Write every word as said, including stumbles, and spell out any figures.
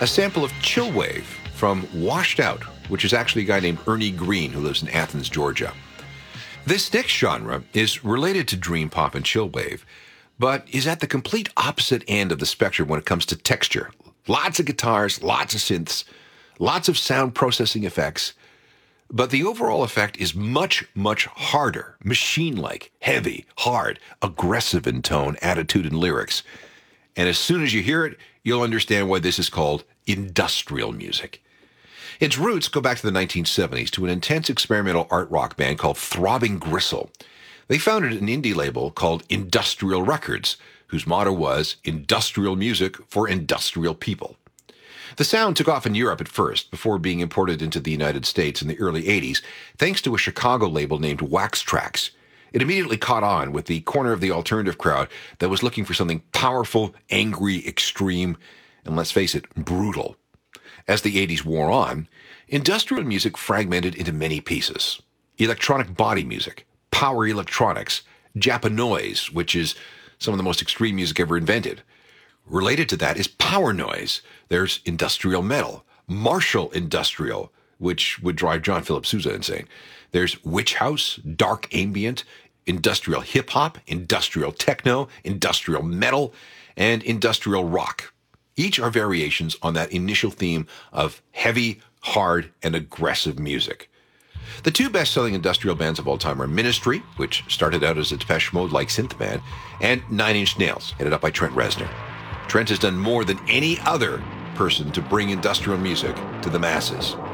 a sample of Chillwave from Washed Out, which is actually a guy named Ernie Green who lives in Athens, Georgia. This next genre is related to dream pop and chillwave, but is at the complete opposite end of the spectrum when it comes to texture. Lots of guitars, lots of synths, lots of sound processing effects, but the overall effect is much, much harder, machine-like, heavy, hard, aggressive in tone, attitude, and lyrics. And as soon as you hear it, you'll understand why this is called industrial music. Its roots go back to the nineteen seventies to an intense experimental art rock band called Throbbing Gristle. They founded an indie label called Industrial Records, whose motto was industrial music for industrial people. The sound took off in Europe at first, before being imported into the United States in the early eighties, thanks to a Chicago label named Wax Trax. It immediately caught on with the corner of the alternative crowd that was looking for something powerful, angry, extreme, and let's face it, brutal. As the eighties wore on, industrial music fragmented into many pieces. Electronic body music, power electronics, Japanoise, which is some of the most extreme music ever invented. Related to that is power noise. There's industrial metal, Marshall industrial, which would drive John Philip Sousa insane. There's witch house, dark ambient, industrial hip-hop, industrial techno, industrial metal, and industrial rock. Each are variations on that initial theme of heavy, hard, and aggressive music. The two best-selling industrial bands of all time are Ministry, which started out as a Depeche Mode-like synth band, and Nine Inch Nails, headed up by Trent Reznor. Trent has done more than any other person to bring industrial music to the masses.